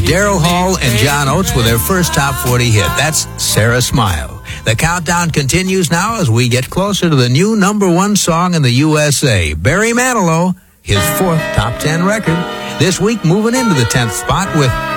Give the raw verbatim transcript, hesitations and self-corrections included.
Daryl Hall and John Oates with their first top forty hit. That's Sarah Smile. The countdown continues now as we get closer to the new number one song in the U S A. Barry Manilow, his fourth top ten record. This week moving into the tenth spot with